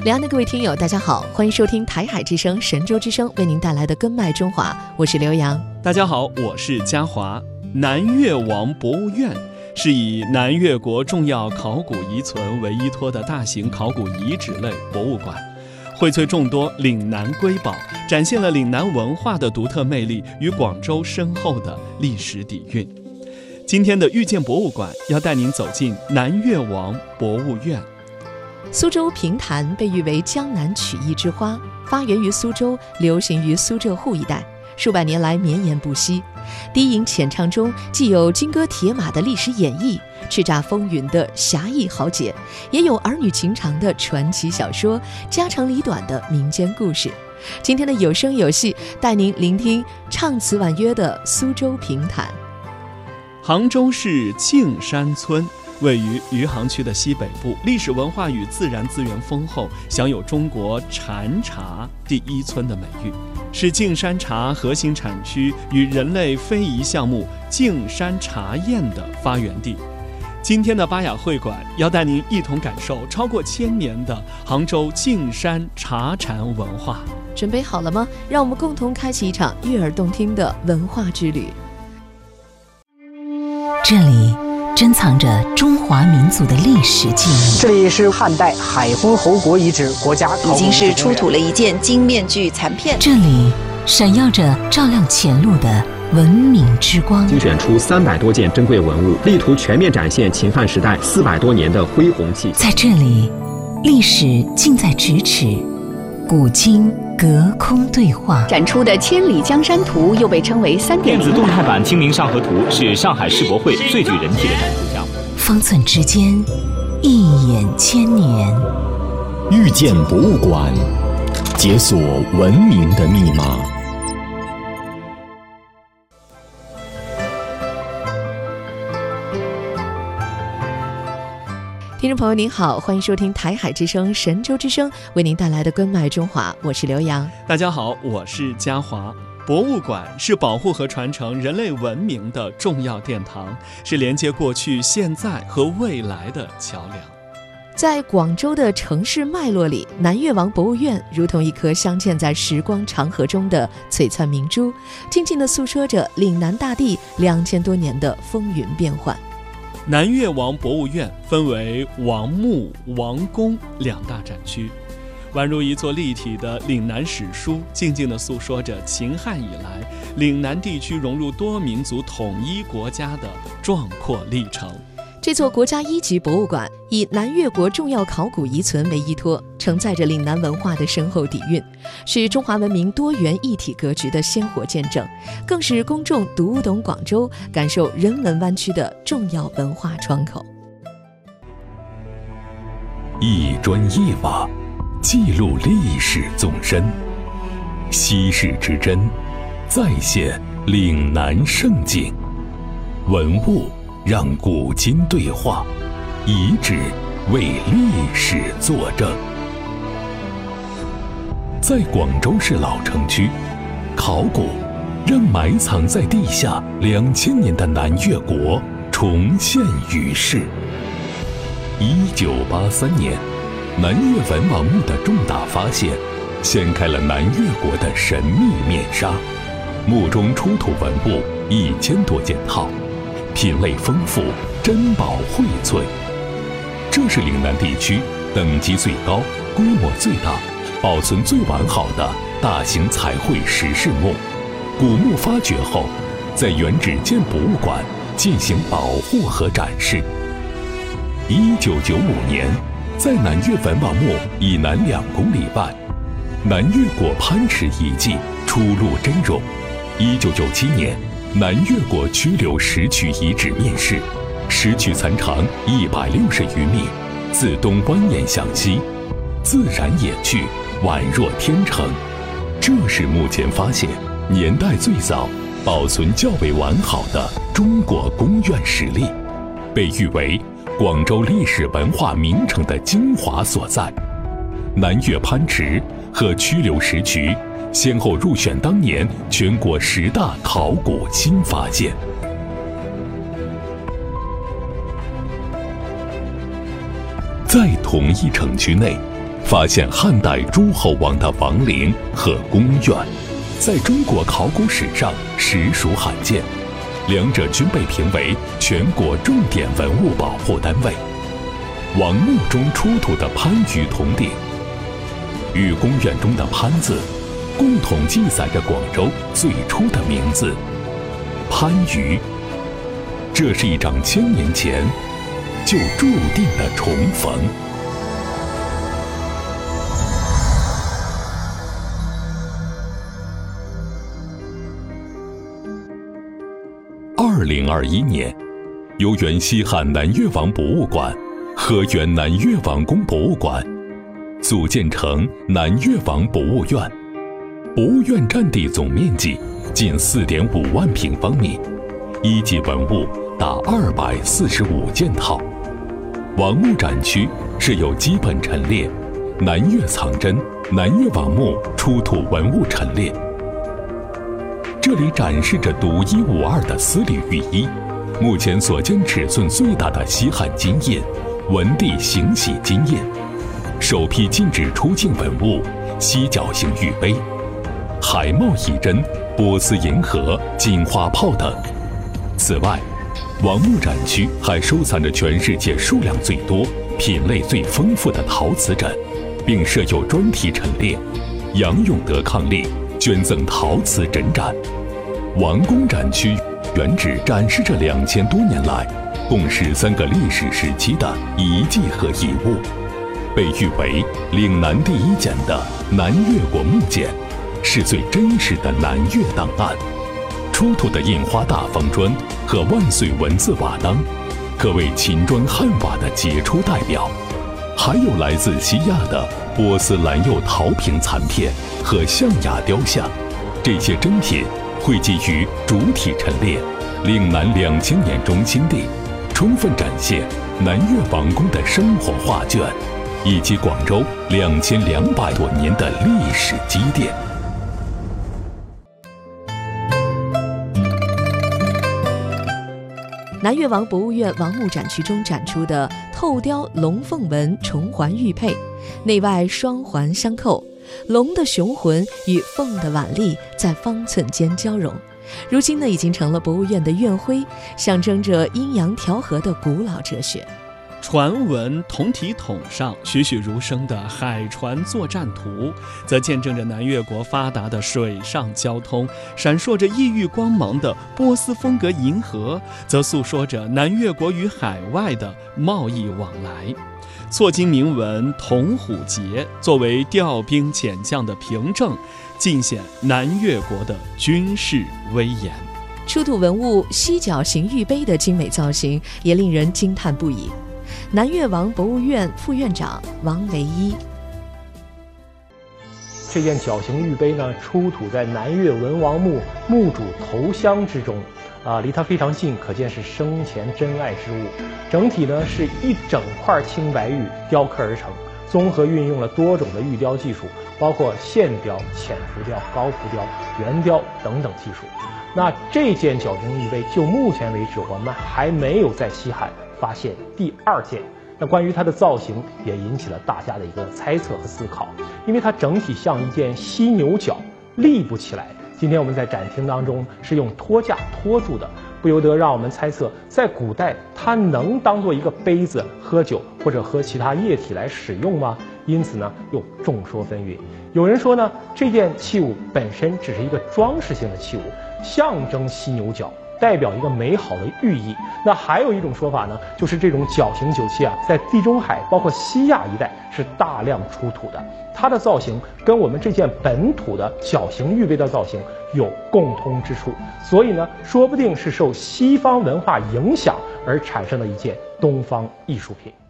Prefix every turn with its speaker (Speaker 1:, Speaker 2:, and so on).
Speaker 1: 两岸的各位听友大家好，欢迎收听台海之声神州之声为您带来的根脉中华，我是刘洋。
Speaker 2: 大家好，我是嘉华。南越王博物院是以南越国重要考古遗存为依托的大型考古遗址类博物馆，荟萃众多岭南瑰宝，展现了岭南文化的独特魅力与广州深厚的历史底蕴。今天的遇见博物馆要带您走进南越王博物院。
Speaker 1: 苏州评弹被誉为江南曲艺之花，发源于苏州，流行于苏浙沪一带，数百年来绵延不息。低吟浅唱中既有金戈铁马的历史演绎，叱咤风云的侠义豪杰，也有儿女情长的传奇小说，家长里短的民间故事。今天的有声有戏，带您聆听唱词婉约的苏州评弹。
Speaker 2: 杭州市径山村位于余杭区的西北部，历史文化与自然资源丰厚，享有中国禅茶第一村的美誉，是径山茶核心产区与人类非遗项目径山茶宴的发源地。今天的巴雅会馆要带您一同感受超过1000年的杭州径山茶禅文化。
Speaker 1: 准备好了吗？让我们共同开启一场悦耳动听的文化之旅。
Speaker 3: 这里珍藏着中华民族的历史记忆。
Speaker 4: 这里是汉代海昏侯国遗址国家考古
Speaker 5: 已经是出土了一件金面具残片。
Speaker 3: 这里闪耀着照亮前路的文明之光。
Speaker 6: 精选出300多件珍贵文物，力图全面展现秦汉时代400多年的恢宏气息。
Speaker 3: 在这里，历史近在咫尺，古今隔空对话。
Speaker 5: 展出的《千里江山图》又被称为3.0
Speaker 7: 电子动态版《清明上河图》是上海世博会最具人气的展出项目。
Speaker 3: 方寸之间，一眼千年。
Speaker 8: 遇见博物馆，解锁文明的密码。
Speaker 1: 听众朋友您好，欢迎收听台海之声神州之声为您带来的根脉中华，我是刘洋。
Speaker 2: 大家好，我是嘉华。博物馆是保护和传承人类文明的重要殿堂，是连接过去、现在和未来的桥梁。
Speaker 1: 在广州的城市脉络里，南越王博物院如同一颗镶嵌在时光长河中的璀璨明珠，静静地诉说着岭南大地2000多年的风云变幻。
Speaker 2: 南越王博物院分为王墓、王宫2大展区，宛如一座立体的岭南史书，静静地诉说着秦汉以来岭南地区融入多民族统一国家的壮阔历程。
Speaker 1: 这座国家1级博物馆以南越国重要考古遗存为依托，承载着岭南文化的深厚底蕴，是中华文明多元一体格局的鲜活见证，更是公众读懂广州、感受人文湾区的重要文化窗口。
Speaker 8: 一砖一瓦，记录历史纵深，稀世之珍，再现岭南盛景。文物让古今对话，遗址为历史作证。在广州市老城区，考古让埋藏在地下2000年的南越国重现于世。1983年，南越文王墓的重大发现，掀开了南越国的神秘面纱。墓中出土文物1000多件套，品类丰富，珍宝荟萃。这是岭南地区等级最高、规模最大、保存最完好的大型彩绘石室墓。古墓发掘后，在原址建博物馆进行保护和展示。1995年，在南越文王墓以南2公里外，南越国潘池遗迹初露真容。1997年，南越国曲柳石渠遗址面世，石渠残长160余米，自东蜿蜒向西，自然野趣，宛若天成。这是目前发现年代最早、保存较为完好的中国宫苑实例，被誉为广州历史文化名城的精华所在。南越潘池和曲柳石渠先后入选当年全国10大考古新发现。在同一城区内， 发现汉代诸侯王的王陵和宫苑，在中国考古史上实属罕见，两者均被评为全国重点文物保护单位。王墓中出土的番禺铜鼎与宫苑中的番字，共同记载着广州最初的名字番禺。这是一场1000年前就注定的重逢。2021年，由原西汉南越王博物馆和原南越王宫博物馆组建成南越王博物院。博物院占地总面积近4.5万平方米，1级文物达245件套。王墓展区设有基本陈列、南越藏珍、南越王墓出土文物陈列。这里展示着独一无二的丝缕玉衣，目前所见尺寸最大的西汉金印文帝行喜金印，首批禁止出境文物犀角形玉杯、海帽仪针、波斯银盒、金花炮等。此外，王墓展区还收藏着全世界数量最多、品类最丰富的陶瓷枕，并设有专题陈列杨永德伉俪捐赠陶瓷枕展。王宫展区原址展示着2000多年来共13个历史时期的遗迹和遗物，被誉为岭南第一简的南越国木简，是最真实的南越档案。出土的印花大方砖和万岁文字瓦当，可谓秦砖汉瓦的杰出代表。还有来自西亚的波斯蓝釉陶瓶残片和象牙雕像，这些珍品汇集于主体陈列岭南2000年中心地，充分展现南越王宫的生活画卷，以及广州2200多年的历史积淀。
Speaker 1: 南越王博物院王墓展区中展出的透雕龙凤纹重环玉佩，内外双环相扣，龙的雄浑与凤的婉丽在方寸间交融，如今已经成了博物院的院徽，象征着阴阳调和的古老哲学。
Speaker 2: 传闻铜体筒上栩栩如生的海船作战图，则见证着南越国发达的水上交通；闪烁着异域光芒的波斯风格银河，则诉说着南越国与海外的贸易往来。错金铭文铜虎节作为调兵遣将的凭证，尽显南越国的军事威严。
Speaker 1: 出土文物犀角形玉杯的精美造型也令人惊叹不已。南越王博物院副院长王维一：
Speaker 4: 这件角形玉杯呢，出土在南越文王墓墓主头箱之中，离它非常近，可见是生前珍爱之物。整体呢是一整块青白玉雕刻而成，综合运用了多种的玉雕技术，包括线雕、浅浮雕、高浮雕、圆雕等等技术。那这件角形玉杯，就目前为止，我们还没有在西汉发现第2件。那关于它的造型也引起了大家的一个猜测和思考，因为它整体像一件犀牛角，立不起来。今天我们在展厅当中是用托架托住的，不由得让我们猜测，在古代它能当做一个杯子喝酒或者喝其他液体来使用吗？因此呢，又众说纷纭。有人说呢，这件器物本身只是一个装饰性的器物，象征犀牛角，代表一个美好的寓意。那还有一种说法呢，就是这种角形酒器在地中海包括西亚一带是大量出土的，它的造型跟我们这件本土的角形玉杯的造型有共通之处，所以呢，说不定是受西方文化影响而产生的一件东方艺术品。